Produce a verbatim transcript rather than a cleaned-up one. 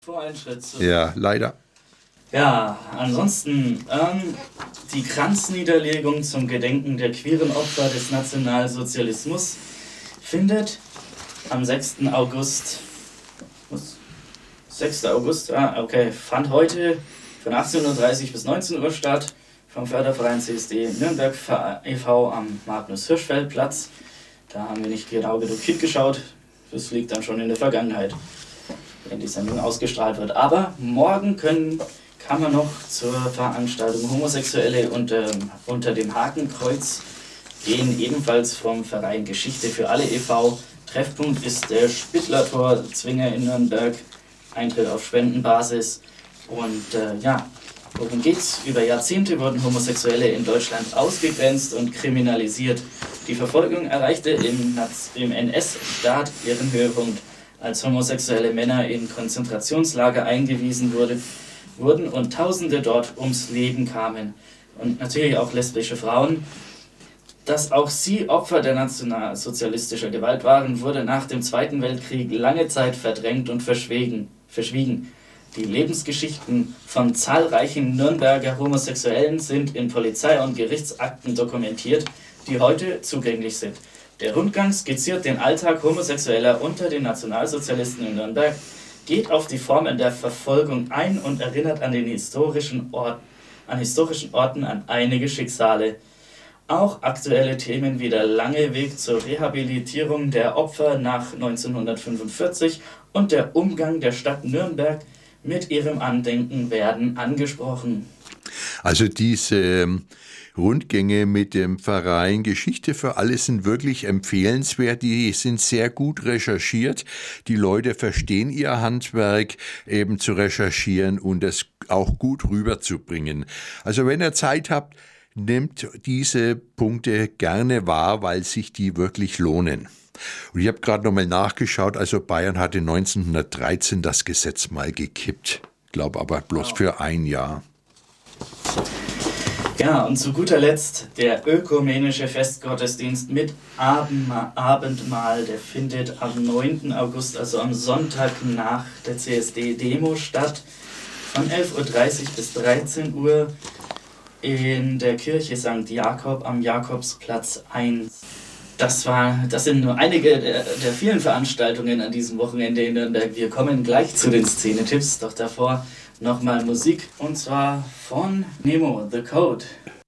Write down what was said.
Vor einen Schritt zurück. Ja, leider. Ja, ansonsten, ähm, die Kranzniederlegung zum Gedenken der queeren Opfer des Nationalsozialismus findet am sechsten August, was? sechster August, ah, okay, fand heute von achtzehn Uhr dreißig bis neunzehn Uhr statt, vom Förderverein C S D Nürnberg e V am Magnus-Hirschfeld-Platz. Da haben wir nicht genau genug hingeschaut, das liegt dann schon in der Vergangenheit, wenn die Sendung ausgestrahlt wird. Aber morgen können, kann man noch zur Veranstaltung Homosexuelle unter, unter dem Hakenkreuz gehen, ebenfalls vom Verein Geschichte für alle e V. Treffpunkt ist der Spittlertor Zwinger in Nürnberg, Eintritt auf Spendenbasis. Und äh, ja, worum geht's? Über Jahrzehnte wurden Homosexuelle in Deutschland ausgegrenzt und kriminalisiert. Die Verfolgung erreichte im, im N S-Staat ihren Höhepunkt, als homosexuelle Männer in Konzentrationslager eingewiesen wurde, wurden und Tausende dort ums Leben kamen. Und natürlich auch lesbische Frauen. Dass auch sie Opfer der nationalsozialistischer Gewalt waren, wurde nach dem Zweiten Weltkrieg lange Zeit verdrängt und verschwiegen. verschwiegen. Die Lebensgeschichten von zahlreichen Nürnberger Homosexuellen sind in Polizei- und Gerichtsakten dokumentiert, die heute zugänglich sind. Der Rundgang skizziert den Alltag Homosexueller unter den Nationalsozialisten in Nürnberg, geht auf die Formen der Verfolgung ein und erinnert an den historischen Ort, an historischen Orten an einige Schicksale. Auch aktuelle Themen wie der lange Weg zur Rehabilitierung der Opfer nach neunzehnhundertfünfundvierzig und der Umgang der Stadt Nürnberg mit ihrem Andenken werden angesprochen. Also diese Rundgänge mit dem Verein Geschichte für alle sind wirklich empfehlenswert. Die sind sehr gut recherchiert. Die Leute verstehen ihr Handwerk, eben zu recherchieren und es auch gut rüberzubringen. Also wenn ihr Zeit habt, nehmt diese Punkte gerne wahr, weil sich die wirklich lohnen. Und ich habe gerade nochmal nachgeschaut, also Bayern hatte neunzehnhundertdreizehn das Gesetz mal gekippt. Ich glaube aber bloß für ein Jahr. Ja, und zu guter Letzt der ökumenische Festgottesdienst mit Abendmahl, der findet am neunten August, also am Sonntag nach der C S D-Demo statt, von elf Uhr dreißig bis dreizehn Uhr in der Kirche Sankt Jakob am Jakobsplatz eins. Das, war, das sind nur einige der, der vielen Veranstaltungen an diesem Wochenende in Nürnberg. Wir kommen gleich zu den Szenetipps, doch davor nochmal Musik, und zwar von Nemo, The Code.